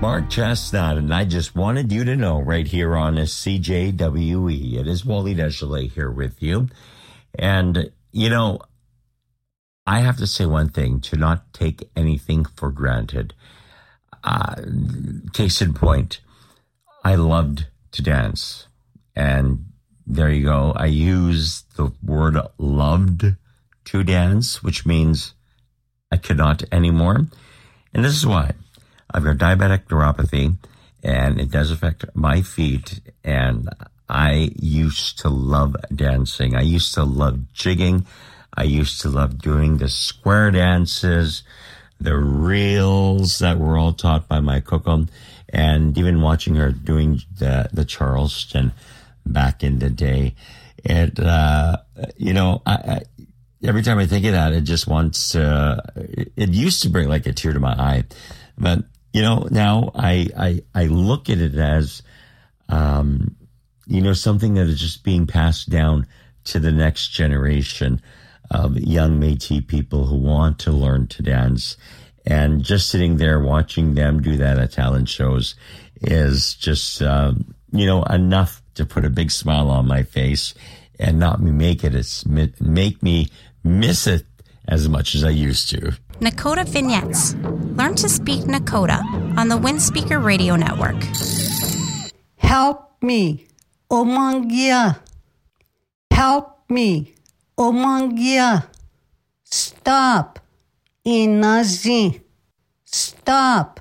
Mark Chestnut, and I just wanted you to know right here on a CJWE. It is Wally Deschalais here with you. And, you know, I have to say one thing, to not take anything for granted. Case in point, I loved to dance. And there you go. I use the word loved to dance, which means I cannot anymore. And this is why. I've got diabetic neuropathy, and it does affect my feet, and I used to love dancing. I used to love jigging. I used to love doing the square dances, the reels that were all taught by my Coco, and even watching her doing the Charleston back in the day. And, you know, I every time I think of that, it just wants to, it used to bring like a tear to my eye. But, you know, now I look at it as, you know, something that is just being passed down to the next generation of young Métis people who want to learn to dance. And just sitting there watching them do that at talent shows is just, you know, enough to put a big smile on my face and not make me miss it as much as I used to. Nakota Vignettes. Learn to speak Nakota on the Windspeaker Radio Network. Help me, Omangia. Help me, Omangia. Stop, Inazi. Stop,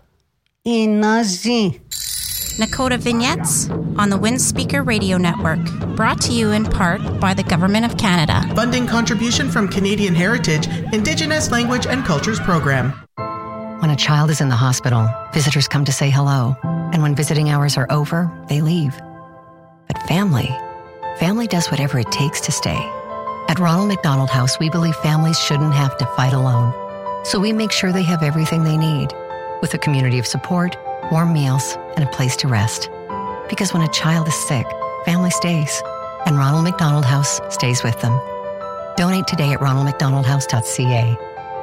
Inazi. Nakota Vignettes on the Windspeaker Radio Network. Brought to you in part by the Government of Canada. Funding contribution from Canadian Heritage, Indigenous Language and Cultures Program. When a child is in the hospital, visitors come to say hello. And when visiting hours are over, they leave. But family does whatever it takes to stay. At Ronald McDonald House, we believe families shouldn't have to fight alone. So we make sure they have everything they need, with a community of support, warm meals, and a place to rest. Because when a child is sick, family stays, and Ronald McDonald House stays with them. Donate today at ronaldmcdonaldhouse.ca.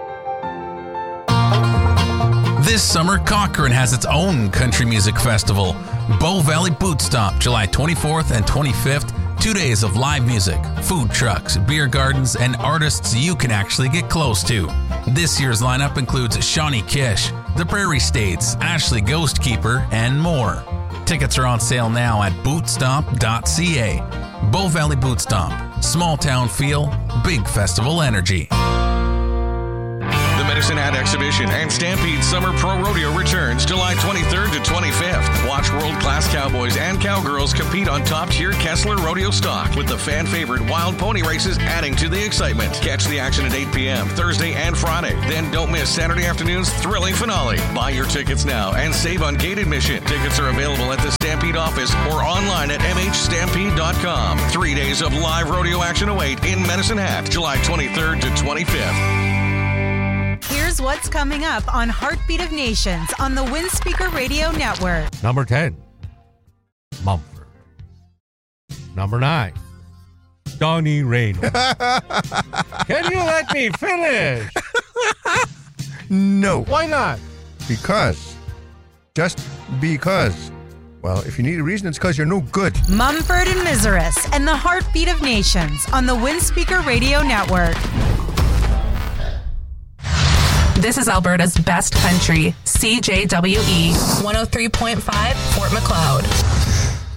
This summer, Cochrane has its own country music festival, Bow Valley Boot Stomp, July 24th and 25th. 2 days of live music, food trucks, beer gardens, and artists you can actually get close to. This year's lineup includes Shawnee Kish, The Prairie States, Ashley Ghostkeeper, and more. Tickets are on sale now at bootstomp.ca. Bow Valley Boot Stomp. Small town feel, big festival energy. The Medicine Hat Exhibition and Stampede Summer Pro Rodeo returns July 23rd to 25th. Watch world-class cowboys and cowgirls compete on top-tier Kessler Rodeo stock, with the fan-favorite wild pony races adding to the excitement. Catch the action at 8 p.m. Thursday and Friday. Then don't miss Saturday afternoon's thrilling finale. Buy your tickets now and save on gate admission. Tickets are available at the Stampede office or online at mhstampede.com. 3 days of live rodeo action await in Medicine Hat, July 23rd to 25th. Here's what's coming up on Heartbeat of Nations on the Windspeaker Radio Network. Number 10, Mumford. Number 9, Donnie Rayner. Can you let me finish? No. Why not? Because. Just because. Well, if you need a reason, it's because you're no good. Mumford and Miseris and the Heartbeat of Nations on the Windspeaker Radio Network. This is Alberta's best country, CJWE 103.5 Fort Macleod.